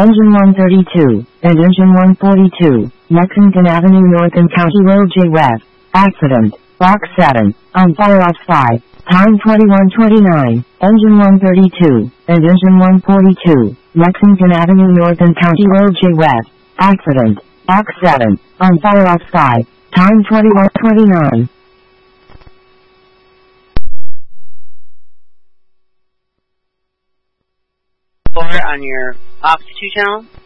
Engine 132, and Engine 142, Lexington Avenue North and County Road J West. Accident. Box 7, on fire off 5. Time 21:29. Engine 132, and Engine 142, Lexington Avenue North and County Road J West. Accident. Box 7, on fire off 5. Time 21:29. On your Fox 2 channel.